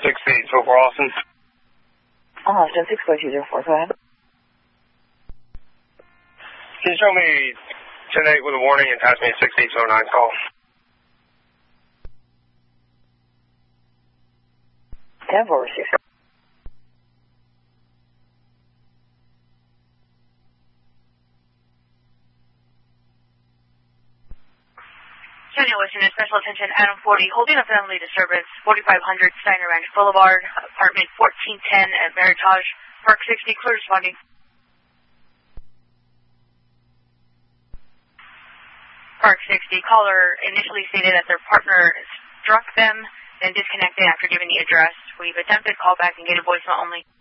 for Austin. Austin 64204, go ahead. Can you show me 10-8 with a warning and pass me a 6809 call? 10-4, 6. Western special attention, Adam 40, holding a family disturbance, 4500 Steiner Ranch Boulevard, apartment 1410 at Meritage, Park 60, clear responding. Park 60, caller initially stated that their partner struck them and disconnected after giving the address. We've attempted callback and get a voicemail only.